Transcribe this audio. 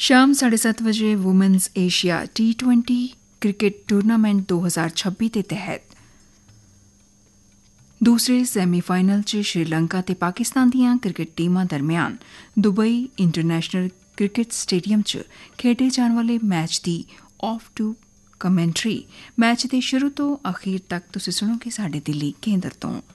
शाम 7:30 ਵਜੇ women's Asia T20 cricket tournament 2026 ਦੇ ਤਹਿਤ ਦੂਸਰੇ ਸੈਮੀਫਾਈਨਲ 'ਚ ਸ਼੍ਰੀਲੰਕਾ ਤੇ ਪਾਕਿਸਤਾਨ ਦੀਆਂ ਕ੍ਰਿਕਟ ਟੀਮਾਂ ਦਰਮਿਆਨ ਦੁਬਈ ਇੰਟਰਨੈਸ਼ਨਲ ਕ੍ਰਿਕਟ ਸਟੇਡੀਅਮ 'ਚ ਖੇਡੇ ਜਾਣ ਵਾਲੇ match the of to commentary match ਦੇ ਸ਼ੁਰੂ ਤੋਂ ਅਖੀਰ ਤੱਕ ਤੁਸੀਂ ਸੁਣੋਗੇ ਸਾਡੇ ਦਿੱਲੀ ਕੇਂਦਰ ਤੋਂ।